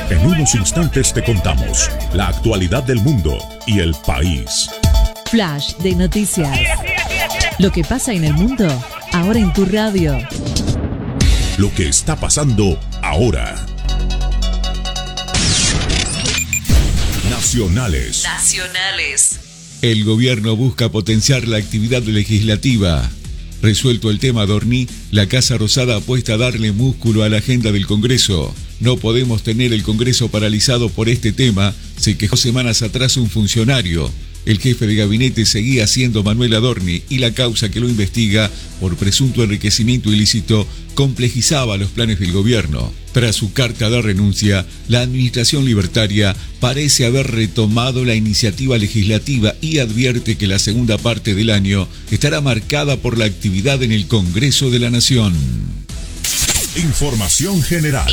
En unos instantes te contamos la actualidad del mundo y el país. Flash de noticias. Lo que pasa en el mundo, ahora en tu radio. Lo que está pasando ahora. Nacionales. El gobierno busca potenciar la actividad legislativa. Resuelto el tema Dorní, la Casa Rosada apuesta a darle músculo a la agenda del Congreso. No podemos tener el Congreso paralizado por este tema, se quejó semanas atrás un funcionario. El jefe de gabinete seguía siendo Manuel Adorni y la causa que lo investiga por presunto enriquecimiento ilícito complejizaba los planes del gobierno. Tras su carta de renuncia, la administración libertaria parece haber retomado la iniciativa legislativa y advierte que la segunda parte del año estará marcada por la actividad en el Congreso de la Nación. Información general.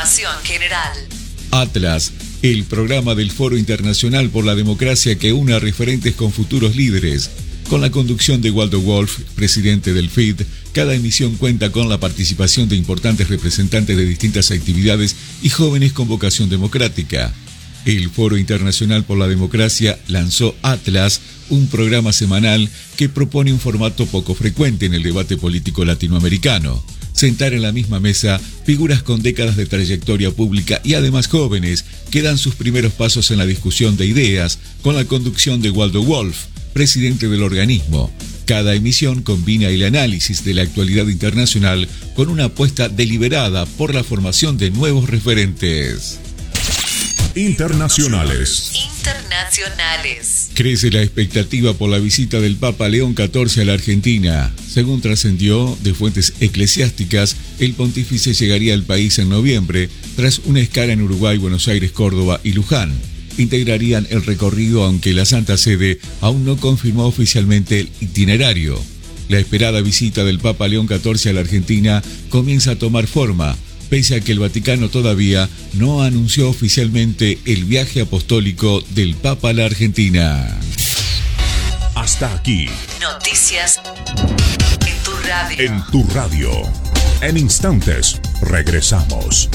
Atlas, el programa del Foro Internacional por la Democracia que une a referentes con futuros líderes. Con la conducción de Waldo Wolf, presidente del FID, cada emisión cuenta con la participación de importantes representantes de distintas actividades y jóvenes con vocación democrática. El Foro Internacional por la Democracia lanzó Atlas, un programa semanal que propone un formato poco frecuente en el debate político latinoamericano. Sentar en la misma mesa figuras con décadas de trayectoria pública y además jóvenes que dan sus primeros pasos en la discusión de ideas con la conducción de Waldo Wolf, presidente del organismo. Cada emisión combina el análisis de la actualidad internacional con una apuesta deliberada por la formación de nuevos referentes. Internacionales. Crece la expectativa por la visita del Papa León XIV a la Argentina. Según trascendió de fuentes eclesiásticas, el pontífice llegaría al país en noviembre, tras una escala en Uruguay, Buenos Aires, Córdoba y Luján. Integrarían el recorrido, aunque la Santa Sede aún no confirmó oficialmente el itinerario. La esperada visita del Papa León XIV a la Argentina comienza a tomar forma, pese a que el Vaticano todavía no anunció oficialmente el viaje apostólico del Papa a la Argentina. Hasta aquí. Noticias en tu radio. En tu radio. En instantes, regresamos.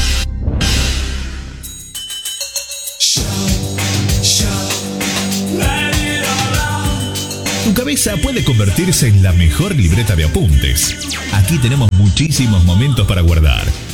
Tu cabeza puede convertirse en la mejor libreta de apuntes. Aquí tenemos muchísimos momentos para guardar.